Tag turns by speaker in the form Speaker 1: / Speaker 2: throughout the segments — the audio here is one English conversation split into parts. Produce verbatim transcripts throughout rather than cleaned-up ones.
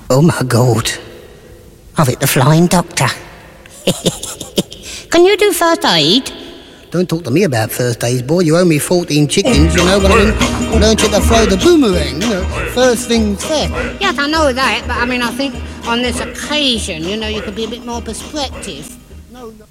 Speaker 1: Oh my God. I've hit the flying doctor. Can you do first aid? Don't talk to me about first aid, boy. You owe me fourteen chickens, you know what I mean? Learned you to throw the boomerang, you know. First things first. Yes, I know that, but I mean, I think on this occasion, you know, you could be a bit more perspective. No, no.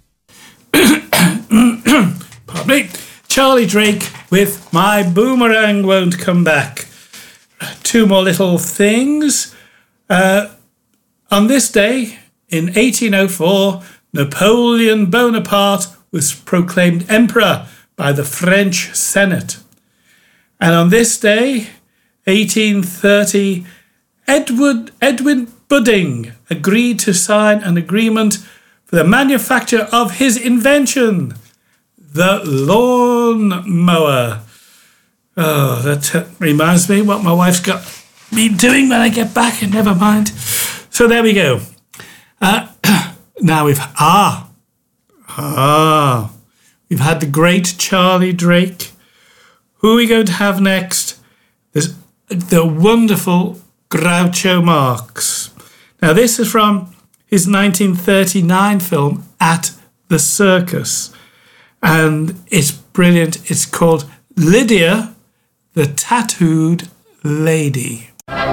Speaker 2: Pardon me. Charlie Drake with My Boomerang Won't Come Back. Two more little things. Uh, on this day, in eighteen oh four, Napoleon Bonaparte was proclaimed emperor by the French Senate. And on this day, eighteen thirty, Edward, Edwin Budding agreed to sign an agreement for the manufacture of his invention, the lawn mower. Oh, that uh, reminds me what my wife's got me doing when I get back, and never mind. So there we go. Uh, now we've, ah, ah, we've had the great Charlie Drake. Who are we going to have next? There's the wonderful Groucho Marx. Now this is from his nineteen thirty-nine film, At the Circus. And it's brilliant. It's called Lydia, the Tattooed Lady.